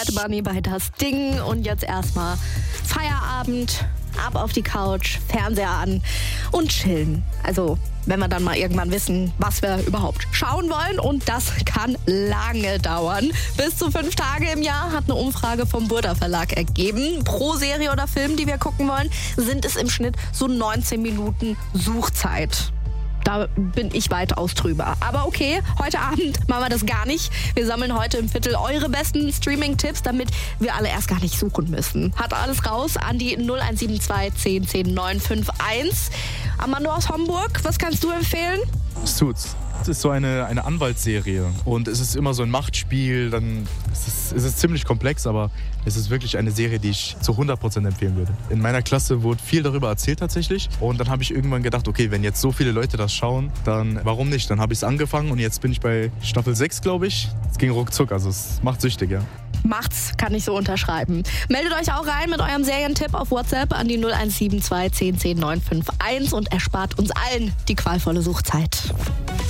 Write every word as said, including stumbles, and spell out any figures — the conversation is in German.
Bunny bei Das Ding und jetzt erstmal Feierabend, ab auf die Couch, Fernseher an und chillen. Also, wenn wir dann mal irgendwann wissen, was wir überhaupt schauen wollen, und das kann lange dauern. Bis zu fünf Tage im Jahr hat eine Umfrage vom Burda Verlag ergeben. Pro Serie oder Film, die wir gucken wollen, sind es im Schnitt so neunzehn Minuten Suchzeit. Da bin ich weitaus drüber. Aber okay, heute Abend machen wir das gar nicht. Wir sammeln heute im Viertel eure besten Streaming-Tipps, damit wir alle erst gar nicht suchen müssen. Hat alles raus an die null eins sieben zwei zehn zehn neun fünf eins. Amando aus Homburg, was kannst du empfehlen? Suits. Es ist so eine, eine Anwaltsserie und es ist immer so ein Machtspiel. Dann es ist es ist ziemlich komplex, aber es ist wirklich eine Serie, die ich zu hundert Prozent empfehlen würde. In meiner Klasse wurde viel darüber erzählt tatsächlich und dann habe ich irgendwann gedacht, okay, wenn jetzt so viele Leute das schauen, dann warum nicht? Dann habe ich es angefangen und jetzt bin ich bei Staffel sechs, glaube ich. Es ging ruckzuck, also es macht süchtig, ja. Macht's, kann ich so unterschreiben. Meldet euch auch rein mit eurem Serientipp auf WhatsApp an die null eins sieben zwei zehn zehn neun fünf eins und erspart uns allen die qualvolle Suchzeit.